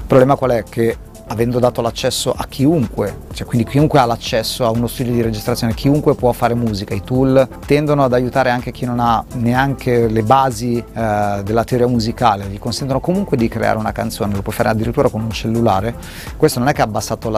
problema qual è? Che avendo dato l'accesso a chiunque, cioè quindi chiunque ha l'accesso a uno studio di registrazione, chiunque può fare musica, i tool tendono ad aiutare anche chi non ha neanche le basi della teoria musicale, gli consentono comunque di creare una canzone, lo puoi fare addirittura con un cellulare. Questo non è che ha abbassato